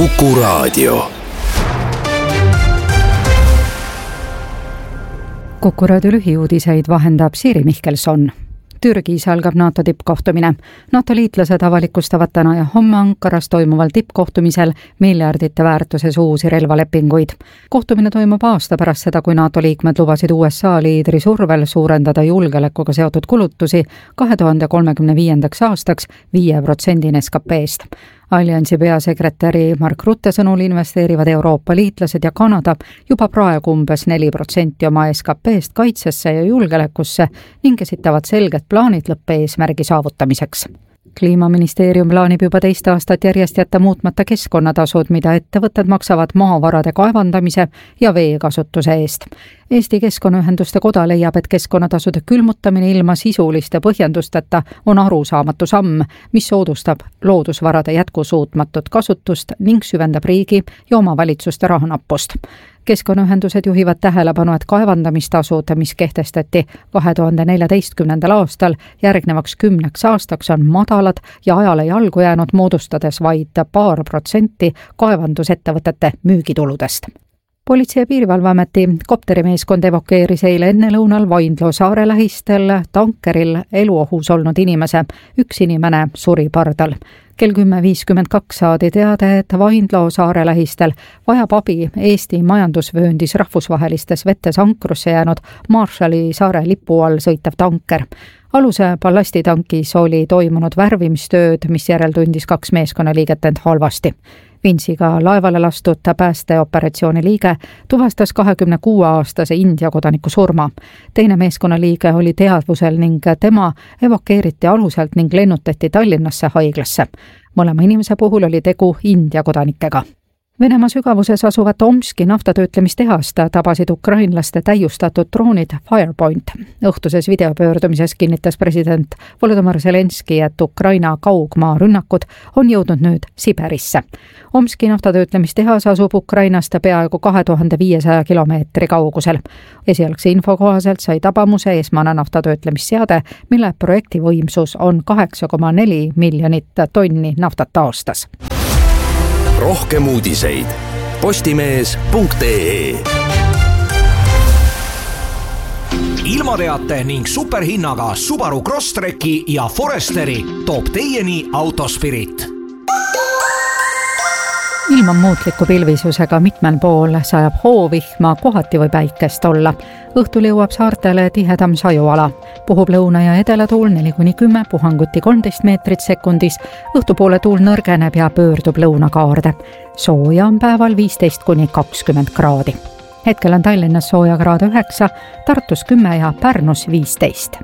Kuku Raadio. Kuku Raadio lühiuudiseid vahendab Siiri Mihkelson. Türgis algab NATO tippkohtumine. NATO liitlased avalikustavad täna ja homme Ankaras toimuval tippkohtumisel miljardite väärtuses uusi relvalepinguid. Kohtumine toimub aasta pärast seda, kui NATO liikmed lubasid USA liidri survel suurendada julgeolekuga seotud kulutusi 2035. aastaks 5% SKP-st. Alliansi peasekretäri Mark Rutte sõnul investeerivad Euroopa liitlased ja Kanada juba praegu umbes 4% oma SKP-st kaitsesse ja julgeolekusse ning esitavad selged plaanid lõppeesmärgi saavutamiseks. Kliimaministeerium plaanib juba teist aastat järjest jätta muutmata keskkonnatasud, mida ettevõtted maksavad maavarade kaevandamise ja veekasutuse eest. Eesti Keskkonnaühenduste Koda leiab, et keskkonnatasude külmutamine ilma sisuliste põhjendusteta on arusaamatu samm, mis soodustab loodusvarade jätkusuutmatut kasutust ning süvendab riigi ja omavalitsuste rahanappust. Keskkonnaühendused juhivad tähelepanu, et kaevandamistasud, mis kehtestati 2014. aastal järgnevaks 10 aastaks, on madalad ja ajale jalgu jäänud, moodustades vaid 2% kaevandusettevõtete müügituludest. Politsei- ja Piirivalveameti kopterimeeskond evakueeris eile ennelõunal Vaindloo saare lähistel tankeril eluohus olnud inimese. Üks inimene suri pardal. Kell 10.52 saadi teade, et Vaindloo saare lähistel vajab abi Eesti majandusvööndis rahvusvahelistes vetes ankrusse jäänud Marshalli saare lipu all sõitev tanker. Aluse ballastitankis oli toimunud värvimistööd, mis järel tundis 2 meeskonnaliiget end halvasti. Vintsiga laevale lastud päästeoperatsiooni liige tuvastas 26-aastase India kodaniku surma. Teine meeskonnaliige oli teadvusel ning tema evakueeriti aluselt ning lennutati Tallinnasse haiglasse. Mõlema inimese puhul oli tegu India kodanikega. Venemaa sügavuses asuvat Omski naftatöötlemistehast tabasid ukrainlaste täiustatud droonid Firepoint. Õhtuses videopöördumises kinnitas president Volodymyr Zelenski, et Ukraina kaugmaa rünnakud on jõudnud nüüd Siberisse. Omski naftatöötlemistehas asub Ukrainast peaaegu 2500 kilomeetri kaugusel. Esialgse info kohaselt sai tabamuse esmane naftatöötlemisseade, mille projekti võimsus on 8,4 miljonit tonni naftat aastas. Rohkem uudiseid postimees.ee. Ilmateate ning superhinnaga Subaru Crosstreki ja Foresteri toob teieni Autospirit. Ilma muutliku pilvisusega mitmel pool sajab hoovihma, kohati või päikest olla. Õhtul jõuab saartele tihedam sajuala. Puhub lõuna- ja edelatuul 4-10, puhanguti 13 meetrit sekundis. Õhtupoole tuul nõrgeneb ja pöördub lõunakaarde. Sooja on päeval 15-20 kraadi. Hetkel on Tallinnas sooja kraade 9, Tartus 10 ja Pärnus 15.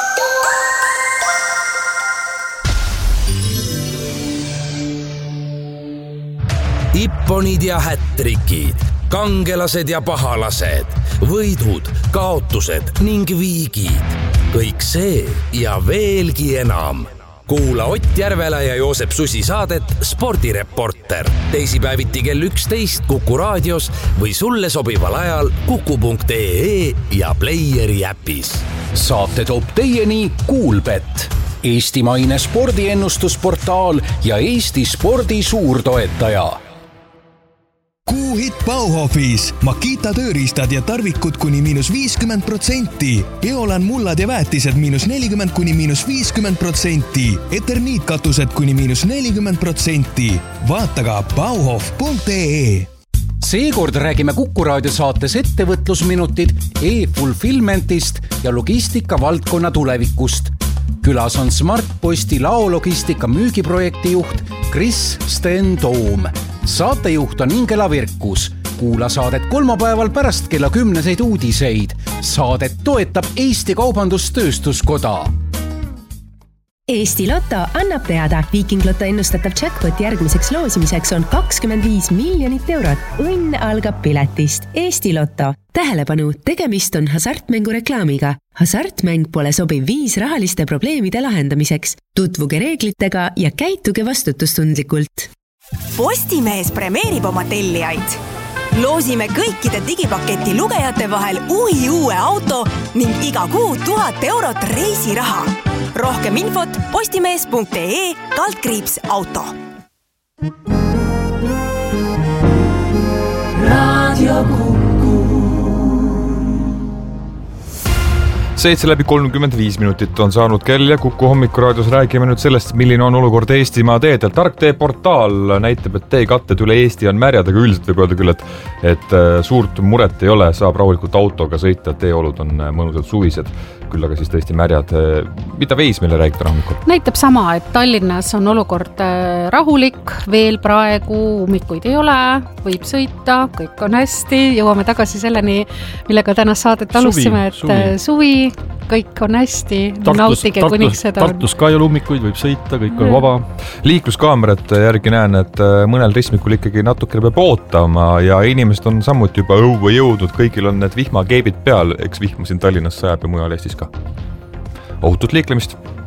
Ipponid ja hättrikid, kangelased ja pahalased, võidud, kaotused ning viigid. Kõik see ja veelgi enam. Kuula Ott Järvela ja Joosep Susi saadet Spordireporter. Teisipäeviti kell 11 Kuku Raadios või sulle sobival ajal kuku.ee ja Playeri äpis. Saate toob teieni Kuulbet, eestimaine spordiennustusportaal ja Eesti spordi suurtoetaja. Kuuhit Bauhofis. Makita tööriistad ja tarvikud kuni -50%. Eolan mullad ja väetised -40 kuni -50%. Eterniitkatused kuni -40%. Vaata ka bauhof.ee. Seekord räägime Kuku Raadio saates ettevõtlusminutid e-fulfillmentist ja logistika valdkonna tulevikust. Külas on Smartposti laologistika müügiprojekti juht Kris Sten Toom. Saatejuht on Ingela Virkus. Kuula saadet kolmapäeval pärast kella 10 uudiseid. Saadet toetab Eesti Kaubandus-Tööstuskoda. Eesti Lotto annab teada, Viiking Lotto ennustatav jackpot järgmiseks loosimiseks on 25 miljonit eurot. Õnn algab piletist. Eesti Lotto. Tähelepanu, tegemist on hasartmängu reklaamiga. Hasartmäng pole sobiv viis rahaliste probleemide lahendamiseks. Tutvuge reeglitega ja käituge vastutustundlikult. Postimees premeerib oma tellijaid. Loosime kõikide digipaketi lugejate vahel uue auto ning iga kuu 1000 eurot reisiraha. Rohkem infot postimees.ee/auto. 7:35 minutit on saanud kell ja Kuku hommikuraadios räägime nüüd sellest, milline on olukord Eestimaa teedel. Tarktee portaal näitab, et teekatted üle Eesti on märjad, aga üldiselt võib öelda küll, et suurt muret ei ole, saab rahulikult autoga sõita, teeolud on mõnusad suvised, küll aga siis tõesti märjad. Mida Veis meile räägib hommikul? Näitab sama, et Tallinnas on olukord rahulik, veel praegu ummikuid ei ole, võib sõita, kõik on hästi, jõuame tagasi selleni, millega tänast saadet alustasime, et suvi, kõik on hästi, nautige kuniks seda on. Tartus ka ei ole ummikuid, võib sõita, kõik on vaba. Liikluskaamerate järgi näen, et mõnel ristmikul ikkagi natukene peab ootama ja inimesed on samuti juba õue jõudnud, kõigil on need vihmakeebid peal, eks vihma siin Tallinnas sajab ja mujal Eestis ka. Ohutut liiklemist!